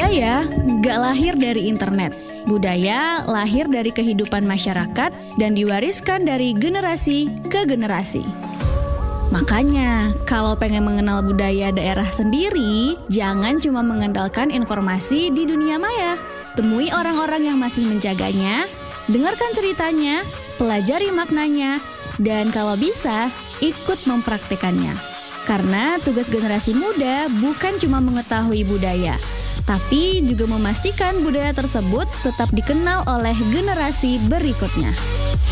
Budaya nggak lahir dari internet. Budaya lahir dari kehidupan masyarakat dan diwariskan dari generasi ke generasi. Makanya, kalau pengen mengenal budaya daerah sendiri, jangan cuma mengandalkan informasi di dunia maya. Temui orang-orang yang masih menjaganya, dengarkan ceritanya, pelajari maknanya, dan kalau bisa, ikut mempraktikannya. Karena tugas generasi muda bukan cuma mengetahui budaya, tapi juga memastikan budaya tersebut tetap dikenal oleh generasi berikutnya.